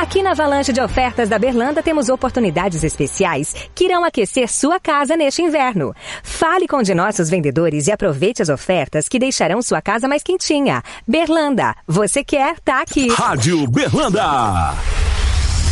Aqui na Avalanche de Ofertas da Berlanda temos oportunidades especiais que irão aquecer sua casa neste inverno. Fale com um de nossos vendedores e aproveite as ofertas que deixarão sua casa mais quentinha. Berlanda, você quer, tá aqui. Rádio Berlanda.